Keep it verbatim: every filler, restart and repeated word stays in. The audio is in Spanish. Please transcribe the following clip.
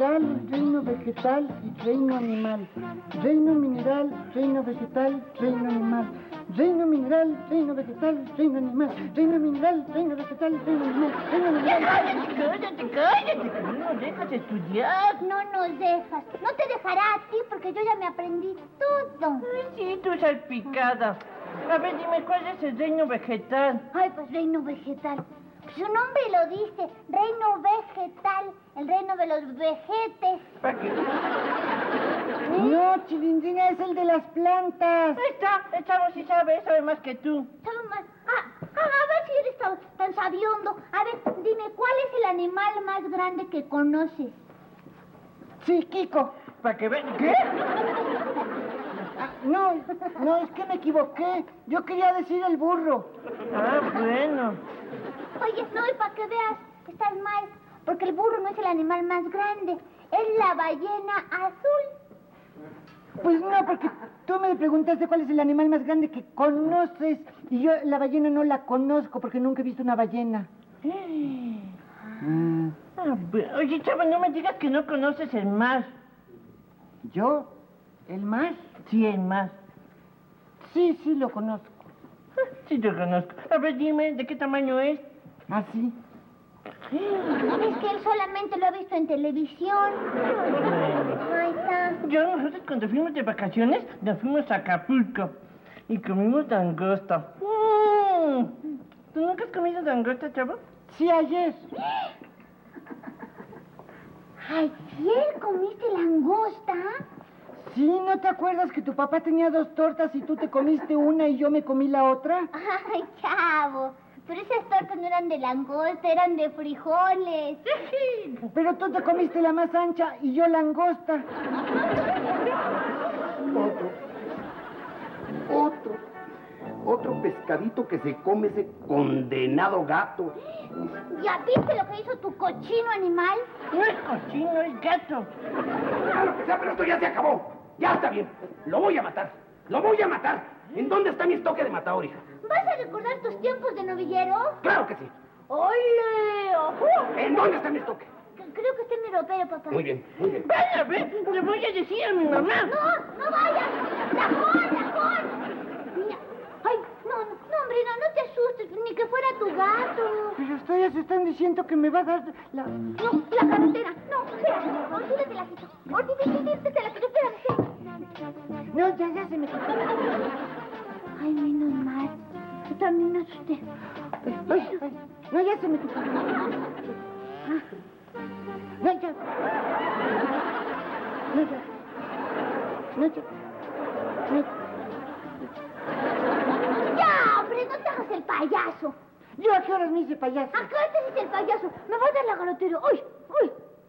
mineral, reino vegetal y reino animal. Reino mineral, reino vegetal, reino animal. Reino mineral, reino vegetal, reino animal. Reino mineral, reino vegetal, reino animal. Reino mineral. ¡Cállate, cállate, cállate! Que no nos dejas estudiar. No nos dejas. No te dejará a ti porque yo ya me aprendí todo. Ay, sí, tú salpicada. A ver, dime, ¿cuál es el reino vegetal? Ay, pues reino vegetal. Su nombre lo dice, reino vegetal, el reino de los vegetes. ¿Para qué? No, Chilindrina, es el de las plantas. Ahí está, el chavo sí sabe, sabe más que tú. ¿Sabe más? Ah, ah, a ver si eres tan, tan sabiondo. A ver, dime, ¿cuál es el animal más grande que conoces? Sí, Kiko. ¿Para que vean? ¿Qué? Ah, no, no, es que me equivoqué. Yo quería decir el burro. Ah, bueno. Oye, no, y para que veas, estás mal, porque el burro no es el animal más grande, es la ballena azul. Pues no, porque tú me preguntaste cuál es el animal más grande que conoces y yo la ballena no la conozco porque nunca he visto una ballena. Ah. Ah, bueno. Oye, chavo, no me digas que no conoces el mar. ¿Yo? ¿El mar? Sí, el mar. Sí, sí lo conozco. Sí, lo conozco. A ver, dime, ¿de qué tamaño es? ¿Ah, sí? Es que él solamente lo ha visto en televisión. Ahí está. Yo, nosotros cuando fuimos de vacaciones, nos fuimos a Acapulco y comimos langosta. Mm. ¿Tú nunca has comido langosta, chavo? Sí, ayer. ¿Ayer comiste langosta? Sí, ¿no te acuerdas que tu papá tenía dos tortas y tú te comiste una y yo me comí la otra? Ay, chavo. Pero esas tortas no eran de langosta, eran de frijoles. Pero tú te comiste la más ancha y yo langosta. Otro. Otro. Otro pescadito que se come ese condenado gato. ¿Ya viste lo que hizo tu cochino animal? No es cochino, es gato. Ah, lo que sea, pero esto ya se acabó. Ya está bien. Lo voy a matar. Lo voy a matar. ¿En dónde está mi estoque de matador, hija? ¿Vas a recordar tus tiempos de novillero? Claro que sí. ¡Ole! ¡Ojú! ¿En dónde está mi estoque? C- Creo que está en mi ropero, papá. Muy bien, muy bien. Ven a ver, le voy a decir a mi mamá. ¡No! ¡No vayas! ¡Rajón, Rajón! Mira. ¡Ay! No, no, no, hombre, no, no te asustes, ni que fuera tu gato. Pero ustedes están diciendo que me va a dar la... No, la carretera. No, espérame. Ahorita te la quito. Ahorita te la quito. Espérame, espérame. No, ya, ya se me... Ay, menos mal. Yo también me asusté. Ay, ay, no, ya se me... Ah. No, ya. No, ya. No, ya. No. ¡Ya, hombre! No te hagas el payaso. ¿Yo a qué horas me hice payaso? ¿A qué hora te hiciste el payaso? Me va a dar la garotera. ¡Uy! ¡Uy!